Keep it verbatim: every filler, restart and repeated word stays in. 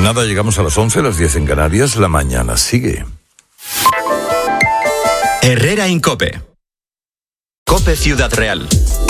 nada, llegamos a las once, las diez en Canarias. La mañana sigue. Herrera Incope. Cope Ciudad Real.